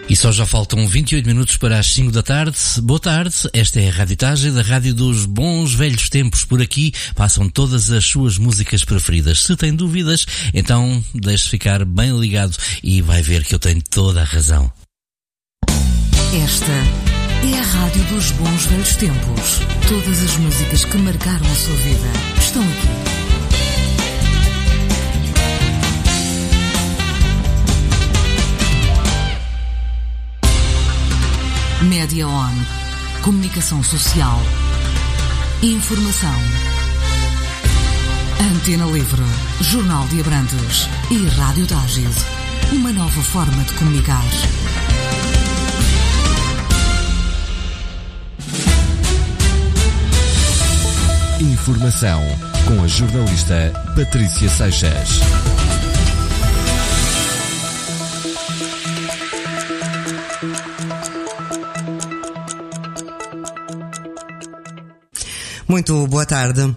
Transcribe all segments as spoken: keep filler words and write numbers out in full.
E só já faltam vinte e oito minutos para as cinco da tarde. Boa tarde, esta é a Radiotagem da Rádio dos Bons Velhos Tempos. Por aqui passam todas as suas músicas preferidas. Se tem dúvidas, então deixe ficar bem ligado e vai ver que eu tenho toda a razão. Esta é a Rádio dos Bons Velhos Tempos. Todas as músicas que marcaram a sua vida estão aqui. Média On, comunicação social, informação, Antena Livre, Jornal de Abrantes e Radiotagem, uma nova forma de comunicar. Informação com a jornalista Patrícia Seixas. Muito boa tarde.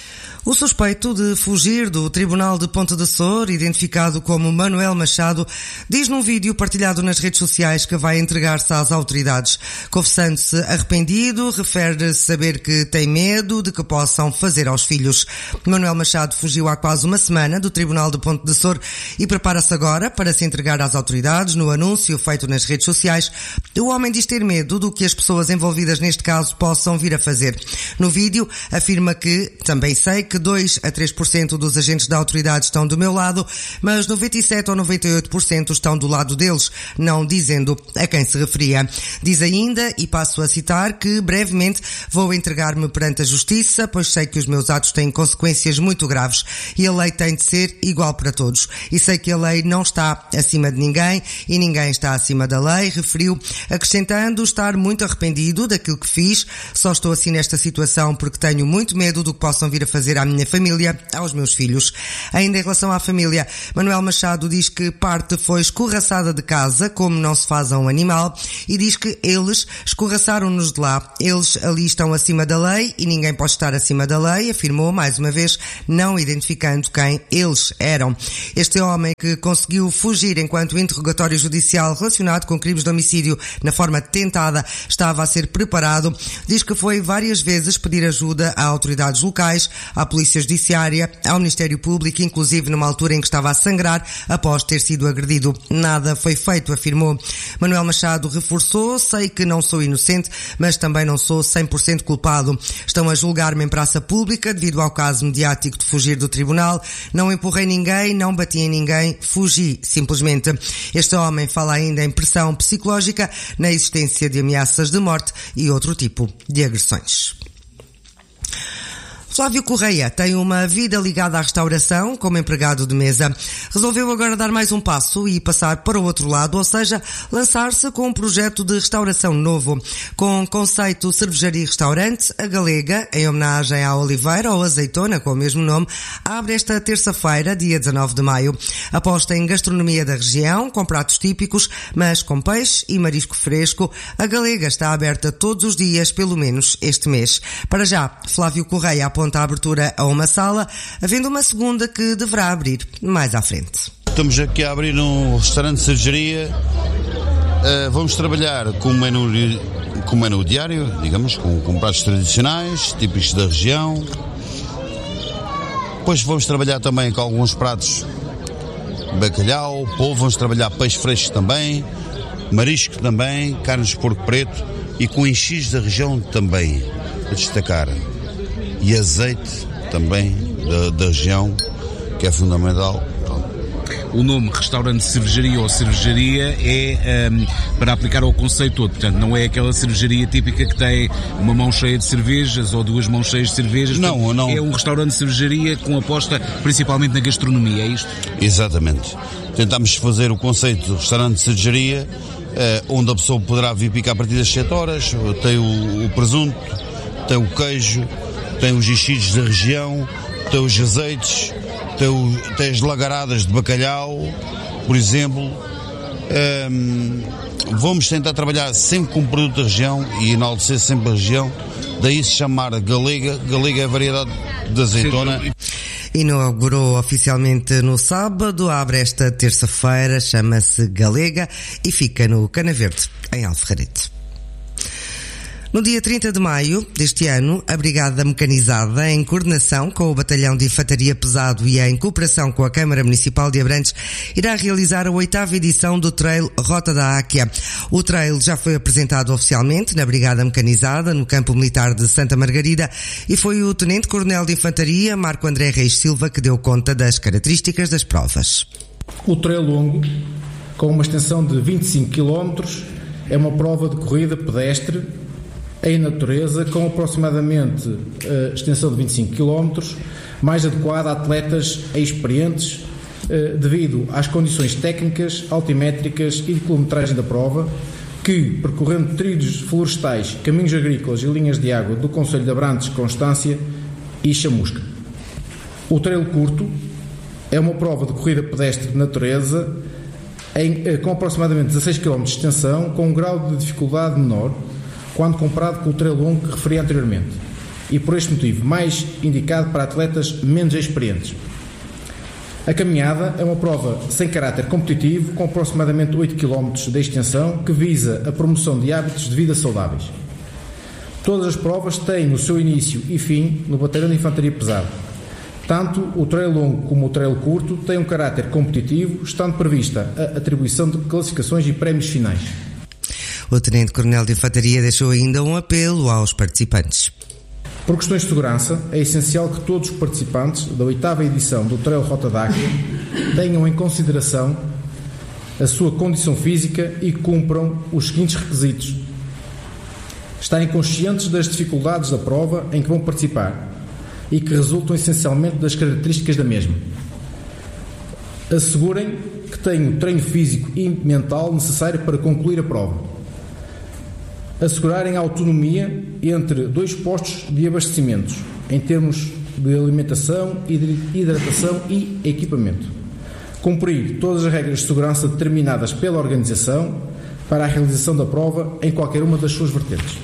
O suspeito de fugir do Tribunal de Ponte de Açor, identificado como Manuel Machado, diz num vídeo partilhado nas redes sociais que vai entregar-se às autoridades. Confessando-se arrependido, refere saber que tem medo de que possam fazer aos filhos. Manuel Machado fugiu há quase uma semana do Tribunal de Ponte de Açor e prepara-se agora para se entregar às autoridades. No anúncio feito nas redes sociais, o homem diz ter medo do que as pessoas envolvidas neste caso possam vir a fazer. No vídeo, afirma que, também sei que que dois a três por cento dos agentes da autoridade estão do meu lado, mas noventa e sete ou noventa e oito por cento estão do lado deles, não dizendo a quem se referia. Diz ainda, e passo a citar, que brevemente vou entregar-me perante a justiça, pois sei que os meus atos têm consequências muito graves e a lei tem de ser igual para todos. E sei que a lei não está acima de ninguém e ninguém está acima da lei, referiu, acrescentando estar muito arrependido daquilo que fiz. Só estou assim nesta situação porque tenho muito medo do que possam vir a fazer à minha família, aos meus filhos. Ainda em relação à família, Manuel Machado diz que parte foi escorraçada de casa, como não se faz a um animal, e diz que eles escorraçaram-nos de lá. Eles ali estão acima da lei e ninguém pode estar acima da lei, afirmou mais uma vez, não identificando quem eles eram. Este homem que conseguiu fugir enquanto o interrogatório judicial relacionado com crimes de homicídio na forma tentada estava a ser preparado, diz que foi várias vezes pedir ajuda a autoridades locais, à Polícia Judiciária, ao Ministério Público, inclusive numa altura em que estava a sangrar após ter sido agredido. Nada foi feito, afirmou. Manuel Machado reforçou, sei que não sou inocente, mas também não sou cem por cento culpado. Estão a julgar-me em praça pública devido ao caso mediático de fugir do tribunal. Não empurrei ninguém, não bati em ninguém, fugi, simplesmente. Este homem fala ainda em pressão psicológica, na existência de ameaças de morte e outro tipo de agressões. Flávio Correia tem uma vida ligada à restauração como empregado de mesa. Resolveu agora dar mais um passo e passar para o outro lado, ou seja, lançar-se com um projeto de restauração novo. Com conceito cervejaria e restaurante, a Galega, em homenagem à Oliveira ou Azeitona, com o mesmo nome, abre esta terça-feira, dia dezanove de maio. Aposta em gastronomia da região, com pratos típicos, mas com peixe e marisco fresco. A Galega está aberta todos os dias, pelo menos este mês. Para já, Flávio Correia aponta a abertura a uma sala, havendo uma segunda que deverá abrir mais à frente. Estamos aqui a abrir um restaurante de cervejaria. Uh, vamos trabalhar com o menu, com o menu diário, digamos, com, com pratos tradicionais, típicos da região. Depois vamos trabalhar também com alguns pratos bacalhau, polvo, vamos trabalhar peixe fresco também, marisco também, carnes de porco preto e com enchidos da região também, a destacar. E azeite também da, da região, que é fundamental. O nome restaurante de cervejaria ou cervejaria é um, para aplicar ao conceito todo, portanto não é aquela cervejaria típica que tem uma mão cheia de cervejas ou duas mãos cheias de cervejas. Não, portanto, não. É um restaurante de cervejaria com aposta principalmente na gastronomia, é isto? Exatamente. Tentamos fazer o conceito de restaurante de cervejaria, eh, onde a pessoa poderá vir picar a partir das sete horas, tem o, o presunto, tem o queijo, tem os enchidos da região, tem os azeites, tem, o, tem as lagaradas de bacalhau, por exemplo. Um, vamos tentar trabalhar sempre com o produto da região e enaltecer sempre a região, daí se chamar Galega. Galega é a variedade de azeitona. Inaugurou oficialmente no sábado, abre esta terça-feira, chama-se Galega e fica no Cana Verde, em Alferrarete. No dia trinta de maio deste ano, a Brigada Mecanizada, em coordenação com o Batalhão de Infantaria Pesado e em cooperação com a Câmara Municipal de Abrantes, irá realizar a oitava edição do Trail Rota da Áquia. O trail já foi apresentado oficialmente na Brigada Mecanizada, no Campo Militar de Santa Margarida, e foi o Tenente-Coronel de Infantaria, Marco André Reis Silva, que deu conta das características das provas. O trail longo, com uma extensão de vinte e cinco quilómetros, é uma prova de corrida pedestre em natureza, com aproximadamente uh, extensão de vinte e cinco quilómetros, mais adequada a atletas experientes uh, devido às condições técnicas, altimétricas e de quilometragem da prova, que, percorrendo trilhos florestais, caminhos agrícolas e linhas de água do concelho de Abrantes, Constância e Chamusca. O trail curto é uma prova de corrida pedestre de natureza em, uh, com aproximadamente dezasseis quilómetros de extensão, com um grau de dificuldade menor quando comparado com o trail longo que referi anteriormente, e por este motivo mais indicado para atletas menos experientes. A caminhada é uma prova sem caráter competitivo, com aproximadamente oito quilómetros de extensão, que visa a promoção de hábitos de vida saudáveis. Todas as provas têm o seu início e fim no Batalhão de Infantaria Pesada. Tanto o trail longo como o trail curto têm um caráter competitivo, estando prevista a atribuição de classificações e prémios finais. O Tenente-Coronel de Infantaria deixou ainda um apelo aos participantes. Por questões de segurança, é essencial que todos os participantes da oitava edição do Trail Rota da Áquia tenham em consideração a sua condição física e cumpram os seguintes requisitos: estarem conscientes das dificuldades da prova em que vão participar e que resultam essencialmente das características da mesma. Assegurem que têm o treino físico e mental necessário para concluir a prova. Assegurarem a autonomia entre dois postos de abastecimentos, em termos de alimentação, hidratação e equipamento. Cumprir todas as regras de segurança determinadas pela organização para a realização da prova em qualquer uma das suas vertentes.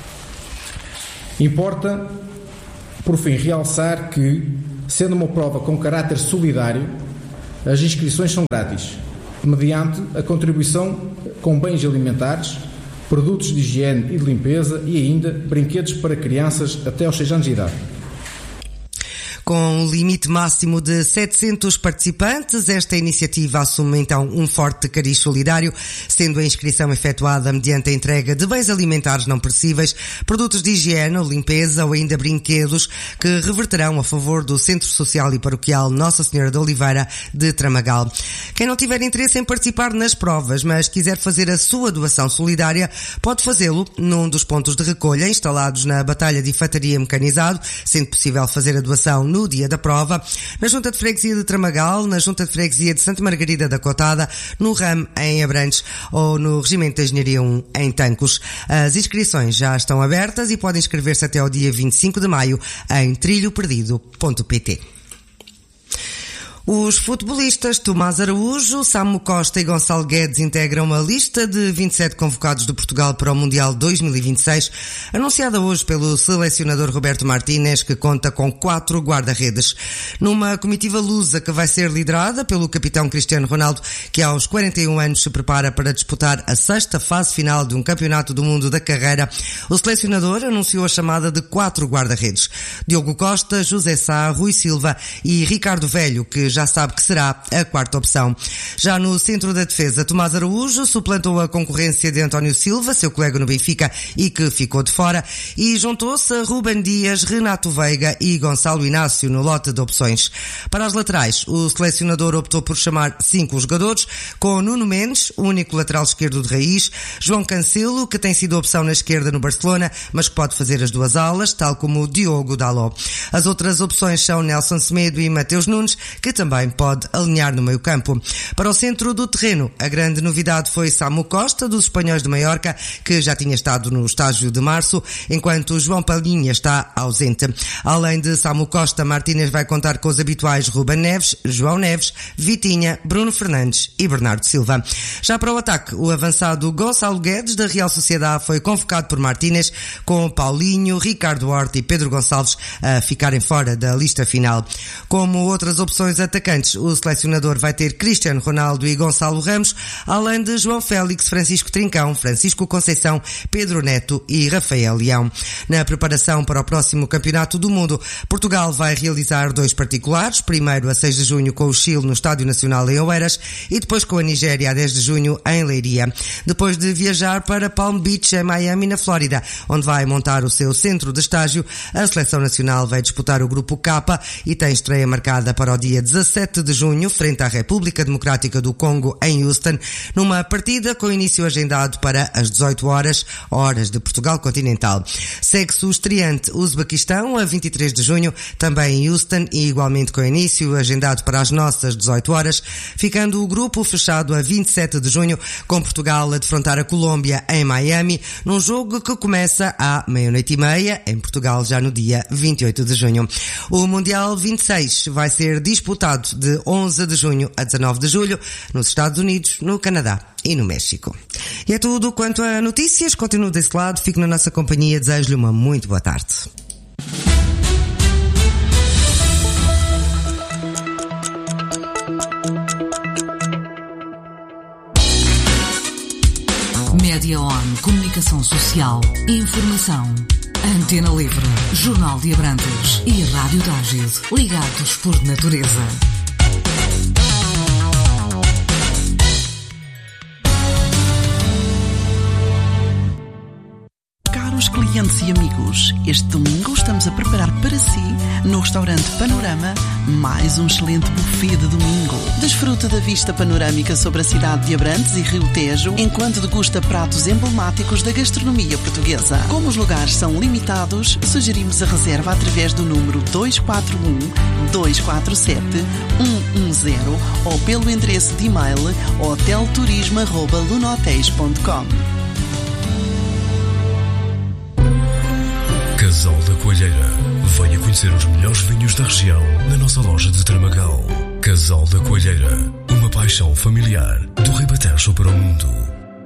Importa, por fim, realçar que, sendo uma prova com caráter solidário, as inscrições são grátis, mediante a contribuição com bens alimentares, produtos de higiene e de limpeza e ainda brinquedos para crianças até aos seis anos de idade. Com um limite máximo de setecentos participantes, esta iniciativa assume então um forte cariz solidário, sendo a inscrição efetuada mediante a entrega de bens alimentares não perecíveis, produtos de higiene, limpeza ou ainda brinquedos que reverterão a favor do Centro Social e Paroquial Nossa Senhora de Oliveira de Tramagal. Quem não tiver interesse em participar nas provas, mas quiser fazer a sua doação solidária, pode fazê-lo num dos pontos de recolha instalados na Batalha de Infantaria Mecanizado, sendo possível fazer a doação no no dia da prova, na Junta de Freguesia de Tramagal, na Junta de Freguesia de Santa Margarida da Cotada, no RAM em Abrantes ou no Regimento de Engenharia um em Tancos. As inscrições já estão abertas e podem inscrever-se até ao dia vinte e cinco de maio em trilho perdido ponto pt. Os futebolistas Tomás Araújo, Samu Costa e Gonçalo Guedes integram a lista de vinte e sete convocados de Portugal para o Mundial dois mil e vinte e seis, anunciada hoje pelo selecionador Roberto Martínez, que conta com quatro guarda-redes. Numa comitiva lusa que vai ser liderada pelo capitão Cristiano Ronaldo, que aos quarenta e um anos se prepara para disputar a sexta fase final de um campeonato do mundo da carreira, o selecionador anunciou a chamada de quatro guarda-redes: Diogo Costa, José Sá, Rui Silva e Ricardo Velho, que já sabe que será a quarta opção. Já no centro da defesa, Tomás Araújo suplantou a concorrência de António Silva, seu colega no Benfica e que ficou de fora, e juntou-se a Ruben Dias, Renato Veiga e Gonçalo Inácio no lote de opções. Para as laterais, o selecionador optou por chamar cinco jogadores, com Nuno Mendes, o único lateral esquerdo de raiz, João Cancelo, que tem sido opção na esquerda no Barcelona, mas que pode fazer as duas alas, tal como o Diogo Dalot. As outras opções são Nelson Semedo e Mateus Nunes, que também também pode alinhar no meio-campo. Para o centro do terreno, a grande novidade foi Samu Costa, dos Espanhóis de Maiorca, que já tinha estado no estágio de março, enquanto João Palhinha está ausente. Além de Samu Costa, Martínez vai contar com os habituais Ruben Neves, João Neves, Vitinha, Bruno Fernandes e Bernardo Silva. Já para o ataque, o avançado Gonçalo Guedes, da Real Sociedade, foi convocado por Martínez, com Paulinho, Ricardo Horta e Pedro Gonçalves a ficarem fora da lista final. Como outras opções atacantes, o selecionador vai ter Cristiano Ronaldo e Gonçalo Ramos, além de João Félix, Francisco Trincão, Francisco Conceição, Pedro Neto e Rafael Leão. Na preparação para o próximo Campeonato do Mundo, Portugal vai realizar dois particulares, primeiro a seis de junho com o Chile no Estádio Nacional em Oeiras e depois com a Nigéria a dez de junho em Leiria. Depois de viajar para Palm Beach, em Miami, na Flórida, onde vai montar o seu centro de estágio, a Seleção Nacional vai disputar o Grupo K e tem estreia marcada para o dia dezassete de junho, frente à República Democrática do Congo, em Houston, numa partida com início agendado para as dezoito horas, horas de Portugal continental. Segue-se o estreante Uzbequistão, a vinte e três de junho, também em Houston e igualmente com início agendado para as nossas dezoito horas, ficando o grupo fechado a vinte e sete de junho, com Portugal a defrontar a Colômbia em Miami, num jogo que começa à meia-noite e meia, em Portugal já no dia vinte e oito de junho. O Mundial vinte e seis vai ser disputado de onze de junho a dezanove de julho, nos Estados Unidos, no Canadá e no México. E é tudo quanto a notícias. Continuo desse lado, fico na nossa companhia, desejo-lhe uma muito boa tarde. Média On, comunicação social, informação. Antena Livre, Jornal de Abrantes e Rádio Tágil, ligados por natureza. Caros clientes e amigos, este domingo estamos a preparar para si, no restaurante Panorama, mais um excelente buffet de domingo. Desfruta da vista panorâmica sobre a cidade de Abrantes e Rio Tejo, enquanto degusta pratos emblemáticos da gastronomia portuguesa. Como os lugares são limitados, sugerimos a reserva através do número dois quatro um, dois quatro sete, um um zero ou pelo endereço de e-mail hotelturismo arroba lunotéis ponto com. Casal da Coalheira. Venha conhecer os melhores vinhos da região na nossa loja de Tramagal. Casal da Coalheira. Uma paixão familiar do Ribatejo para o mundo.